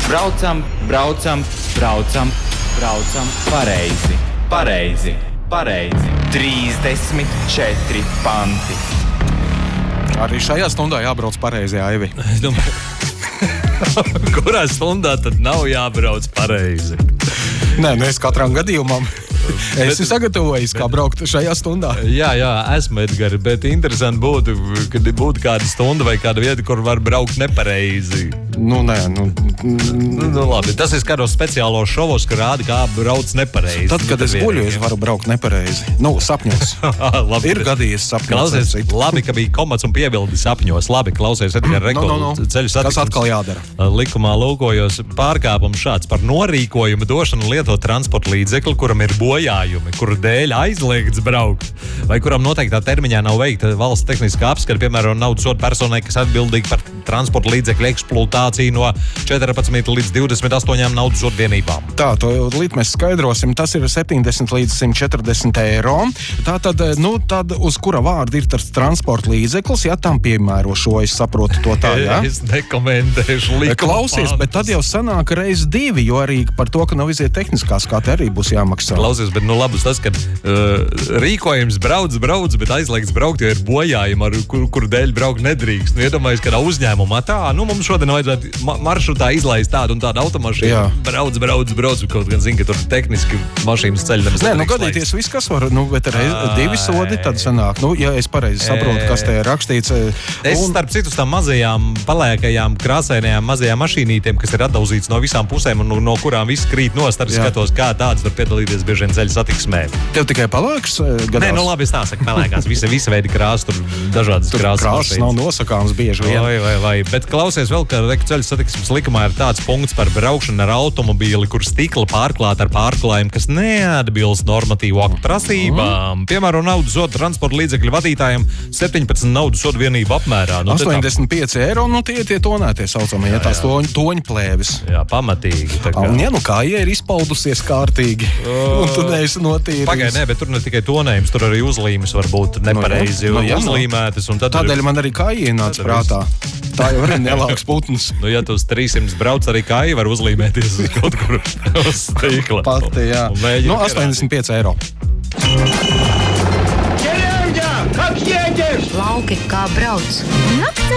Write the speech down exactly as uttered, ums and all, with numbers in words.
Braucam, braucam, braucam, braucam pareizi, pareizi, pareizi. trīsdesmit četri panti. Arī šajā stundā jābrauc pareizi, Aivi. Es domāju, kurā stundā tad nav jābrauc pareizi? Nē, nu es katram gadījumam. Es esmu sagatavojis, kā braukt šajā stundā. Jā, jā, esmu, Edgari, bet interesanti būtu, kad būtu kāda stunda vai kāda vieta, kur var braukt nepareizi. Nu, nē, nu... Nu, nu labi, tas ir kādos speciālos šovos, ka rāda, kā brauc nepareizi. Tad, kad es guļu, es varu braukt nepareizi. Nu, sapņos. Labi, ir gadījies sapņos. Klausies, labi, ka bija komats un piebildi sapņos. Labi, klausies, Edgari, rekord no, no, no. ceļu satiksmes. Kas atkal jādara? Likumā lūkojos pārkāpums šāds par norīkojumu došanu lietot transporta līdzekli, kuram ir bojājumi, kuru dēļ aizliegts braukt, vai kuram noteiktā termiņā nav veikta valsts tehniskā apskata, piemēram, naudas soda personai, kas atbildīgi par transporta līdzekļu eksploatāciju no četrpadsmit līdz divdesmit astoņām naudas soda vienībām. Tā, to līdz mēs skaidrosim, tas ir septiņdesmit līdz simt četrdesmit eiro. Tā tad, nu, tad uz kura vārda ir tas transporta līdzeklis, ja tam piemēro šo, es saprotu to tā, jā? Es nekomentēšu likuma Klausies, pāntus. bet tad jau sanāk reiz divi, jo arī par to, ka nav iziet tehniskās, kā te arī būs jāmaksā. Klausies, bet nu labus tas, ka uh, rīkojums brauc, brauc, bet aizliegts braukt, jo ir bojājumi, ar kur, kur dēļ braukt nedrīkst. Nu, iedomājies, kādā uzņēmumā tā, nu mums šodien vajadzētu ma maršrutā izlaist tādu un tādu automašīnu. Jā. Brauc, brauc, brauc, kaut gan zina, ka tur tehniski mašīnas ceļ. Nē, nu gadīties viss, kas var, nu, bet reiz divi sodi tad sanāk. Nu, ja es pareizi saprotu, kas te ir rakstīts. Es un... starp citu tām mazajām, palēkajām, krāsainajām mazajām mašīnītēm, kas ir atdauzīts no visām pusēm un no, no kurām viss krīt nost, arī skatos, kā tāds var piedalīties bieži vien ceļu satiksmē. Tev tikai palēks gadās? Nē, nu labi, es tā saku, pelēkās. Visa, visa veida krāsa, tur dažādas tur krāsas. Krāsas nav nosakāmas bieži vien. Vai, vai, vai. Bet klausies vēl, ka ceļu satiksmes likumā ir tāds punkts par braukšanu ar automobīli, kur stikla pārklāta ar pārklājumu, kas neatbilst normatīvu aktu prasībām. Mm. Piemēram, naudas soda transporta līdzekļu vadītājiem septiņpadsmit naudas soda vienību apmērā. Nu, astoņdesmit pieci eiro, nu tie tie tonētie saucamie, ja tās toņ, toņplēvis. Jā, pamatīgi. Tā kā. Un ja nu kā, ja ir izpaudusies kārtīgi, uh, un tu neesi notīrījis. Pagaid, nē, bet tur ne tikai tonējums, tur arī uzlīmes var būt nepareizi no, jā, no, uzlīmētas. Un tad tādēļ ir... man arī kā ienāca prātā. Tā jau ir nelāks putns. Nu, ja tu uz trīsimt brauc, arī kā var uzlīmēties uz kaut kur uz stīkla. Pati, jā. Nu, astoņdesmit pieci eiro. Lauki kā brauc. Nakts